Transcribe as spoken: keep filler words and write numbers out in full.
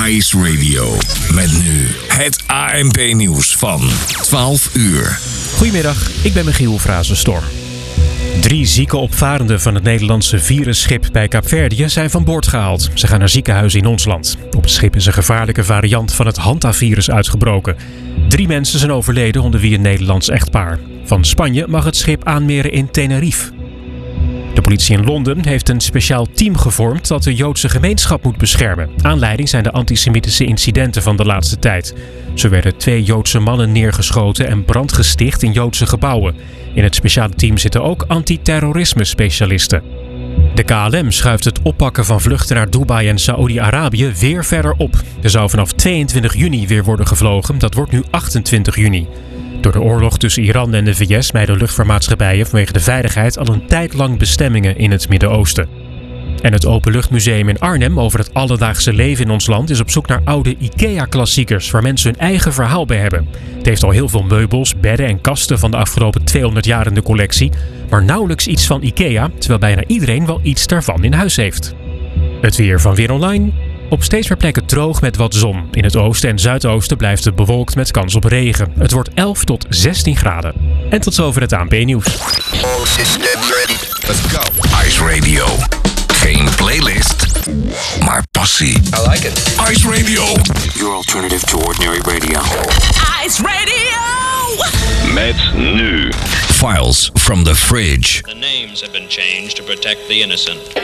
Ice Radio. Met nu het A N P-nieuws van twaalf uur. Goedemiddag, ik ben Michiel Frazenstorm. Drie zieke opvarenden van het Nederlandse virusschip bij Kaapverdië zijn van boord gehaald. Ze gaan naar ziekenhuizen in ons land. Op het schip is een gevaarlijke variant van het hantavirus uitgebroken. Drie mensen zijn overleden, onder wie een Nederlands echtpaar. Van Spanje mag het schip aanmeren in Tenerife. De politie in Londen heeft een speciaal team gevormd dat de Joodse gemeenschap moet beschermen. Aanleiding zijn de antisemitische incidenten van de laatste tijd. Zo werden twee Joodse mannen neergeschoten en brand gesticht in Joodse gebouwen. In het speciale team zitten ook antiterrorisme-specialisten. De K L M schuift het oppakken van vluchten naar Dubai en Saoedi-Arabië weer verder op. Er zou vanaf tweeëntwintig juni weer worden gevlogen, dat wordt nu achtentwintig juni. Door de oorlog tussen Iran en de V S mijden luchtvaartmaatschappijen vanwege de veiligheid al een tijd lang bestemmingen in het Midden-Oosten. En het Openluchtmuseum in Arnhem over het alledaagse leven in ons land is op zoek naar oude IKEA-klassiekers waar mensen hun eigen verhaal bij hebben. Het heeft al heel veel meubels, bedden en kasten van de afgelopen tweehonderd jaar in de collectie, maar nauwelijks iets van IKEA, terwijl bijna iedereen wel iets daarvan in huis heeft. Het weer van Weer Online. Op steeds meer plekken droog met wat zon. In het oosten en zuidoosten blijft het bewolkt met kans op regen. Het wordt elf tot zestien graden. En tot zover het A N P-nieuws. Let's go. Ice Radio. Geen playlist, maar passie. I like it. Ice Radio. Your alternative to ordinary radio. Ice Radio! Met nu. Files from the Fridge. The names have been changed to protect the innocent.